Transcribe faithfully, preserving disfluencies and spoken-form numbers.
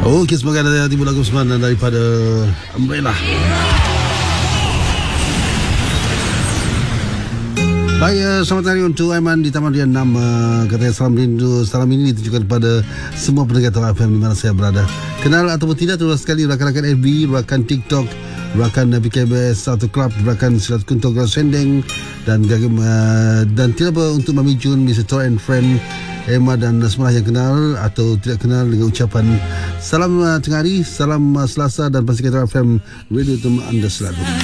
Okey, semoga ada timbul lagu semanan daripada Umbrella. Baik, uh, selamat hari untuk Aiman di Taman Rian enam. Uh, katanya salam rindu, salam ini ditujukan kepada semua pendengar Tawar F M di mana saya berada. Kenal ataupun tidak, terus sekali rakan-rakan F B, rakan TikTok, rakan P K B S Satu Club, rakan Silat Kuntung Grand Sendeng, dan uh, dan tidak apa untuk Mami Jun, Mister Tor and Friend, Emma dan semua yang kenal atau tidak kenal, dengan ucapan salam uh, tengah hari, salam uh, Selasa, dan pastikan Tawar F M radio untuk anda selalu.